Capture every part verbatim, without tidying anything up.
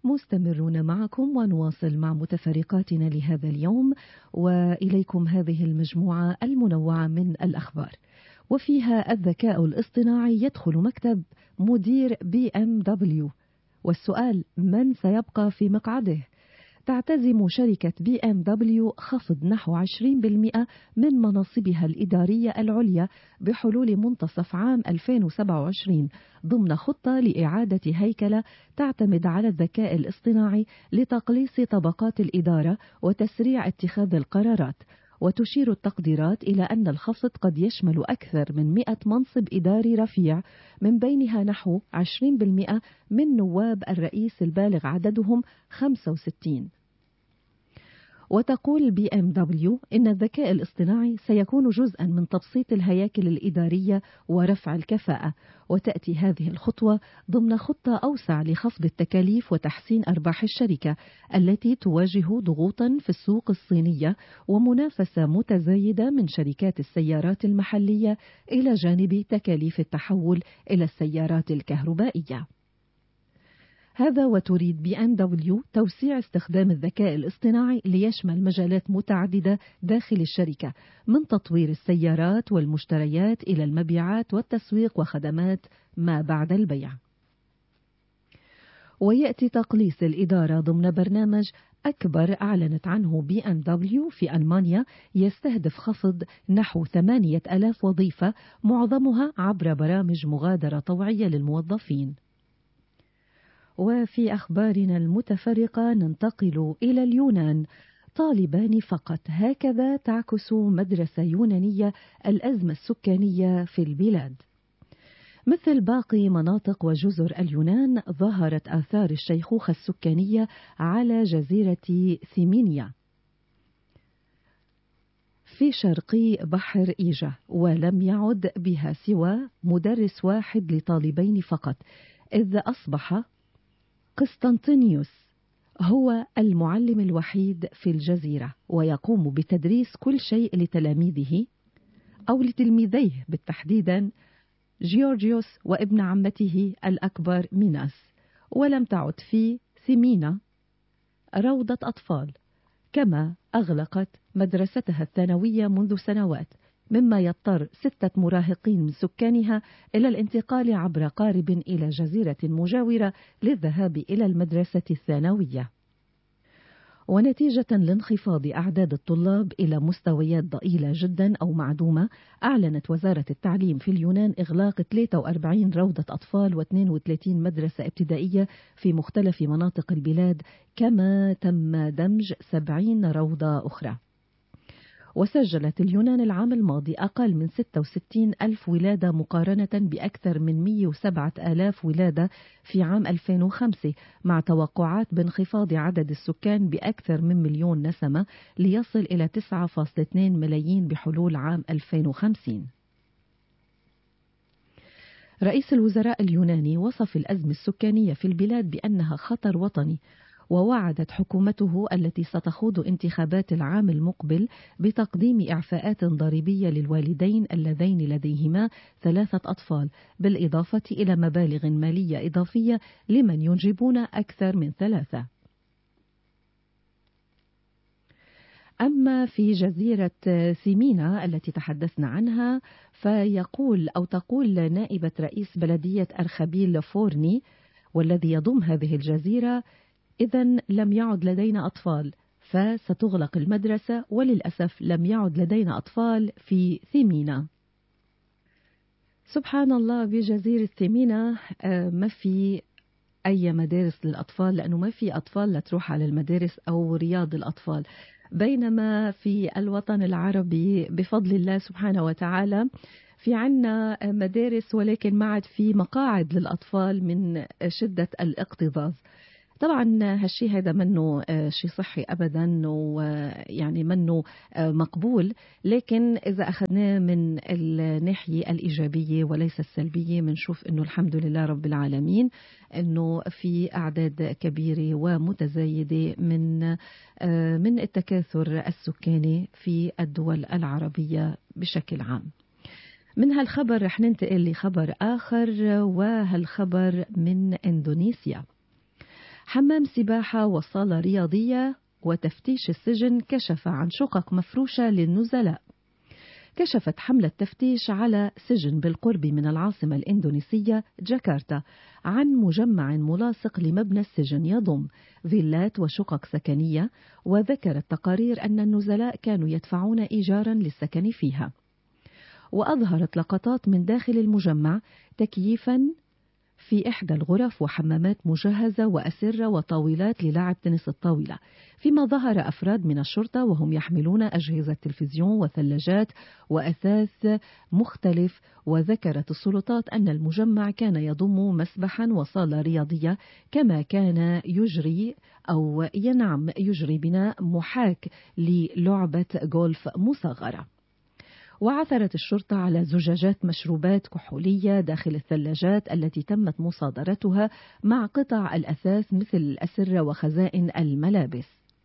مستمرون معكم ونواصل مع متفرقاتنا لهذا اليوم، وإليكم هذه المجموعة المنوعة من الأخبار، وفيها الذكاء الاصطناعي يدخل مكتب مدير بي إم دبليو، والسؤال: من سيبقى في مقعده؟ تعتزم شركة بي إم دبليو خفض نحو عشرين بالمئة من مناصبها الإدارية العليا بحلول منتصف عام ألفين وسبعة وعشرين ضمن خطة لإعادة هيكلة تعتمد على الذكاء الاصطناعي لتقليص طبقات الإدارة وتسريع اتخاذ القرارات. وتشير التقديرات إلى أن الخفض قد يشمل أكثر من مئة منصب إداري رفيع، من بينها نحو عشرين بالمئة من نواب الرئيس البالغ عددهم خمسة وستين. وتقول بي إم دبليو إن الذكاء الاصطناعي سيكون جزءا من تبسيط الهياكل الإدارية ورفع الكفاءة، وتأتي هذه الخطوة ضمن خطة أوسع لخفض التكاليف وتحسين أرباح الشركة التي تواجه ضغوطا في السوق الصينية ومنافسة متزايدة من شركات السيارات المحلية، إلى جانب تكاليف التحول إلى السيارات الكهربائية. هذا وتريد بي إم دبليو توسيع استخدام الذكاء الاصطناعي ليشمل مجالات متعددة داخل الشركة، من تطوير السيارات والمشتريات إلى المبيعات والتسويق وخدمات ما بعد البيع. ويأتي تقليص الإدارة ضمن برنامج أكبر أعلنت عنه بي إم دبليو في ألمانيا، يستهدف خفض نحو ثمانية آلاف وظيفة، معظمها عبر برامج مغادرة طوعية للموظفين. وفي أخبارنا المتفرقة ننتقل إلى اليونان. طالبان فقط، هكذا تعكس مدرسة يونانية الأزمة السكانية في البلاد. مثل باقي مناطق وجزر اليونان، ظهرت آثار الشيخوخة السكانية على جزيرة ثيمينيا في شرقي بحر إيجا، ولم يعد بها سوى مدرس واحد لطالبين فقط، إذ أصبح قسطنطينيوس هو المعلم الوحيد في الجزيرة، ويقوم بتدريس كل شيء لتلاميذه أو لتلميذيه بالتحديد، جيورجيوس وابن عمته الأكبر ميناس. ولم تعد في ثيمينا روضة أطفال، كما أغلقت مدرستها الثانوية منذ سنوات، مما يضطر ستة مراهقين من سكانها إلى الانتقال عبر قارب إلى جزيرة مجاورة للذهاب إلى المدرسة الثانوية. ونتيجة لانخفاض أعداد الطلاب إلى مستويات ضئيلة جدا أو معدومة، أعلنت وزارة التعليم في اليونان إغلاق ثلاثة وأربعين روضة أطفال واثنين وثلاثين مدرسة ابتدائية في مختلف مناطق البلاد، كما تم دمج سبعين روضة أخرى. وسجلت اليونان العام الماضي أقل من ستة وستين ألف ولادة مقارنة بأكثر من مئة وسبعة آلاف ولادة في عام ألفين وخمسة، مع توقعات بانخفاض عدد السكان بأكثر من مليون نسمة ليصل إلى تسعة فاصلة اثنين ملايين بحلول عام ألفين وخمسين. رئيس الوزراء اليوناني وصف الأزمة السكانية في البلاد بأنها خطر وطني، ووعدت حكومته التي ستخوض انتخابات العام المقبل بتقديم إعفاءات ضريبية للوالدين اللذين لديهما ثلاثة أطفال، بالإضافة إلى مبالغ مالية إضافية لمن ينجبون أكثر من ثلاثة. أما في جزيرة ثيمينا التي تحدثنا عنها، فيقول أو تقول نائبة رئيس بلدية أرخبيل فورني والذي يضم هذه الجزيرة: إذن لم يعد لدينا أطفال، فستغلق المدرسة، وللأسف لم يعد لدينا أطفال في ثيمينا. سبحان الله، بجزيرة ثيمينا ما في أي مدارس للأطفال، لأنه ما في أطفال لتروح على المدارس أو رياض الأطفال، بينما في الوطن العربي بفضل الله سبحانه وتعالى في عنا مدارس، ولكن ما عاد في مقاعد للأطفال من شدة الاكتظاظ. طبعا هالشي هذا منه شيء صحي أبدا، ويعني منه مقبول، لكن إذا أخذناه من الناحية الإيجابية وليس السلبية، منشوف أنه الحمد لله رب العالمين أنه في أعداد كبيرة ومتزايدة من من التكاثر السكاني في الدول العربية بشكل عام. من هالخبر رح ننتقل لخبر آخر، وهالخبر من إندونيسيا، حمام سباحة وصالة رياضية. وتفتيش السجن كشف عن شقق مفروشة للنزلاء. كشفت حملة تفتيش على سجن بالقرب من العاصمة الإندونيسية جاكرتا عن مجمع ملاصق لمبنى السجن يضم فيلات وشقق سكنية، وذكرت تقارير أن النزلاء كانوا يدفعون إيجارا للسكن فيها. وأظهرت لقطات من داخل المجمع تكييفا في إحدى الغرف وحمامات مجهزة وأسرة وطاولات للعب تنس الطاولة، فيما ظهر أفراد من الشرطة وهم يحملون أجهزة تلفزيون وثلاجات وأثاث مختلف. وذكرت السلطات أن المجمع كان يضم مسبحا وصالة رياضية، كما كان يجري أو ينعم يجري بناء محاك للعبة جولف مصغرة. وعثرت الشرطة على زجاجات مشروبات كحولية داخل الثلاجات التي تمت مصادرتها مع قطع الأثاث مثل الأسرة وخزائن الملابس.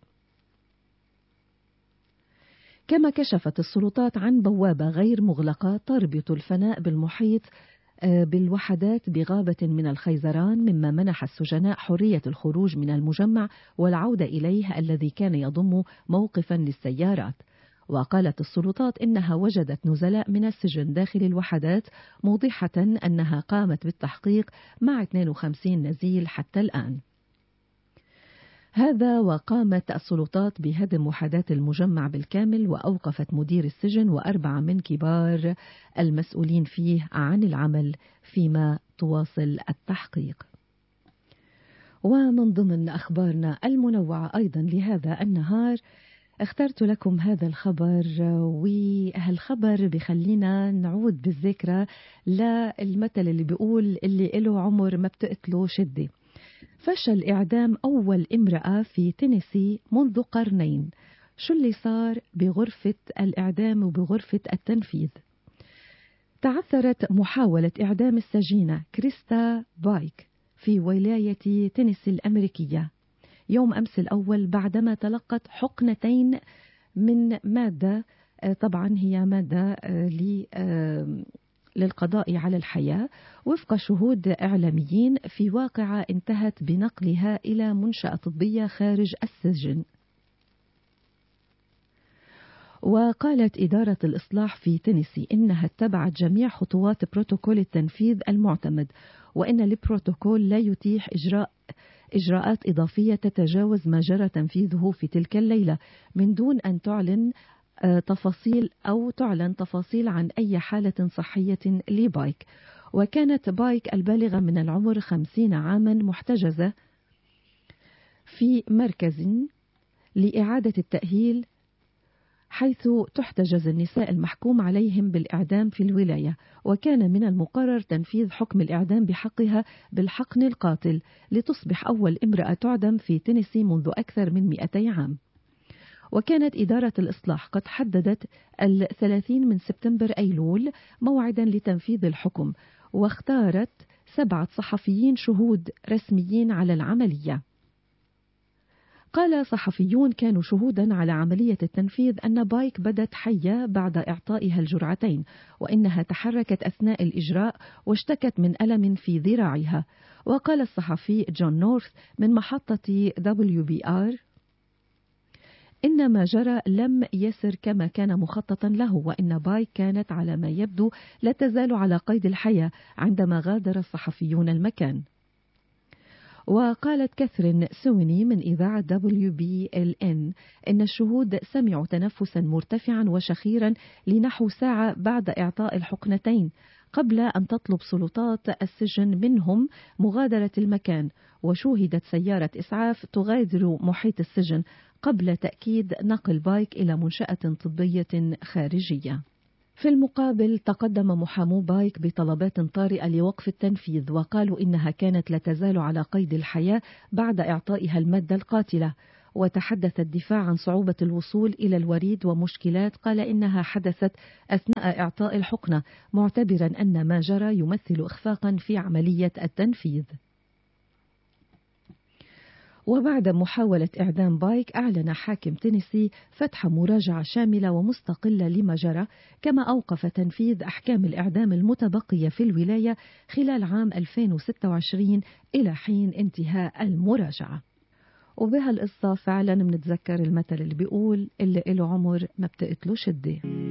كما كشفت السلطات عن بوابة غير مغلقة تربط الفناء بالمحيط بالوحدات بغابة من الخيزران، مما منح السجناء حرية الخروج من المجمع والعودة إليه الذي كان يضم موقفا للسيارات. وقالت السلطات إنها وجدت نزلاء من السجن داخل الوحدات، موضحة أنها قامت بالتحقيق مع اثنين وخمسين نزيل حتى الآن. هذا وقامت السلطات بهدم وحدات المجمع بالكامل، وأوقفت مدير السجن وأربعة من كبار المسؤولين فيه عن العمل فيما تواصل التحقيق. ومن ضمن أخبارنا المنوعة أيضا لهذا النهار اخترت لكم هذا الخبر، وهالخبر بخلينا نعود بالذكرى للمثل اللي بيقول اللي له عمر ما بتقتله شدة. فشل إعدام أول امرأة في تينيسي منذ قرنين. شو اللي صار بغرفة الإعدام وبغرفة التنفيذ؟ تعثرت محاولة إعدام السجينة كريستا بايك في ولاية تينيسي الأمريكية يوم أمس الأول بعدما تلقت حقنتين من مادة، طبعا هي مادة للقضاء على الحياة، وفق شهود إعلاميين في واقعة انتهت بنقلها إلى منشأة طبية خارج السجن. وقالت إدارة الإصلاح في تينيسي إنها اتبعت جميع خطوات بروتوكول التنفيذ المعتمد، وإن البروتوكول لا يتيح إجراء إجراءات إضافية تتجاوز ما جرى تنفيذه في تلك الليلة من دون أن تعلن تفاصيل أو تعلن تفاصيل عن أي حالة صحية لبايك. وكانت بايك البالغة من العمر خمسين عاما محتجزة في مركز لإعادة التأهيل، حيث تحتجز النساء المحكوم عليهم بالإعدام في الولاية، وكان من المقرر تنفيذ حكم الإعدام بحقها بالحقن القاتل لتصبح أول امرأة تعدم في تينيسي منذ أكثر من مئتي عام. وكانت إدارة الإصلاح قد حددت الثلاثين من سبتمبر أيلول موعدا لتنفيذ الحكم، واختارت سبعة صحفيين شهود رسميين على العملية. قال صحفيون كانوا شهودا على عملية التنفيذ أن بايك بدت حية بعد إعطائها الجرعتين، وإنها تحركت أثناء الإجراء واشتكت من ألم في ذراعها. وقال الصحفي جون نورث من محطة دبليو بي آر إن ما جرى لم يسر كما كان مخططا له، وإن بايك كانت على ما يبدو لا تزال على قيد الحياة عندما غادر الصحفيون المكان. وقالت كاثرين سوني من إذاعة دبليو بي إل إن إن الشهود سمعوا تنفسا مرتفعا وشخيرا لنحو ساعة بعد إعطاء الحقنتين، قبل أن تطلب سلطات السجن منهم مغادرة المكان. وشوهدت سيارة إسعاف تغادر محيط السجن قبل تأكيد نقل بايك إلى منشأة طبية خارجية. في المقابل تقدم محامو بايك بطلبات طارئة لوقف التنفيذ، وقالوا إنها كانت لا تزال على قيد الحياة بعد إعطائها المادة القاتلة. وتحدث الدفاع عن صعوبة الوصول إلى الوريد ومشكلات قال إنها حدثت أثناء إعطاء الحقنة، معتبرا أن ما جرى يمثل إخفاقا في عملية التنفيذ. وبعد محاولة إعدام بايك أعلن حاكم تينيسي فتح مراجعة شاملة ومستقلة لما جرى، كما أوقف تنفيذ أحكام الإعدام المتبقية في الولاية خلال عام ألفين وستة وعشرين إلى حين انتهاء المراجعة. وبهالقصة فعلا بنتذكر المثل اللي بيقول اللي له عمر ما بتقتله شدة.